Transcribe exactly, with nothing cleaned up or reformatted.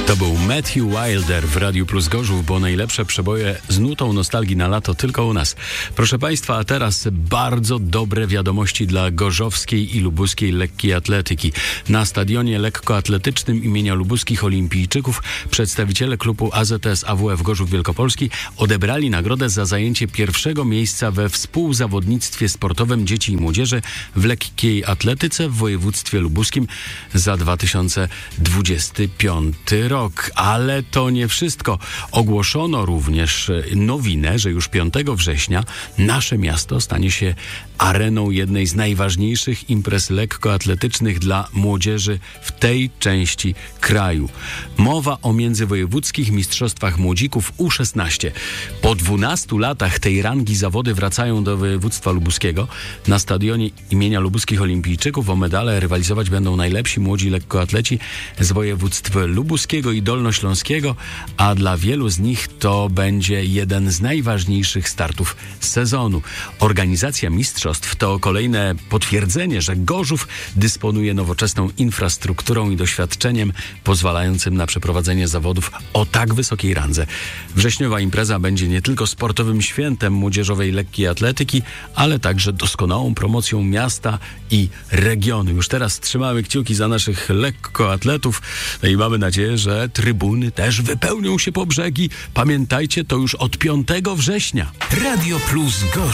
To był Matthew Wilder w Radiu Plus Gorzów, bo najlepsze przeboje z nutą nostalgii na lato tylko u nas. Proszę Państwa, a teraz bardzo dobre wiadomości dla gorzowskiej i lubuskiej lekkiej atletyki. Na stadionie lekkoatletycznym imienia lubuskich olimpijczyków przedstawiciele klubu A Z S A W F Gorzów Wielkopolski odebrali nagrodę za zajęcie pierwszego miejsca we współzawodnictwie sportowym dzieci i młodzieży w lekkiej atletyce w województwie lubuskim za dwa tysiące dwudziesty piąty rok. Ale to nie wszystko. Ogłoszono również nowinę, że już piątego września nasze miasto stanie się areną jednej z najważniejszych imprez lekkoatletycznych dla młodzieży w tej części kraju. Mowa o międzywojewódzkich mistrzostwach młodzików U szesnaście. Po dwunastu latach tej rangi zawody wracają do województwa lubuskiego. Na stadionie imienia lubuskich olimpijczyków o medale rywalizować będą najlepsi młodzi lekkoatleci z województw lubuskiego i dolnośląskiego, a dla wielu z nich to będzie jeden z najważniejszych startów sezonu. Organizacja mistrzostw to kolejne potwierdzenie, że Gorzów dysponuje nowoczesną infrastrukturą i doświadczeniem pozwalającym na przeprowadzenie zawodów o tak wysokiej randze. Wrześniowa impreza będzie nie tylko sportowym świętem młodzieżowej lekkiej atletyki, ale także doskonałą promocją miasta i regionu. Już teraz trzymamy kciuki za naszych lekkoatletów no i mamy nadzieję, że trybuny też wypełnią się po brzegi. Pamiętajcie, to już od piątego września. Radio Plus Gorzów.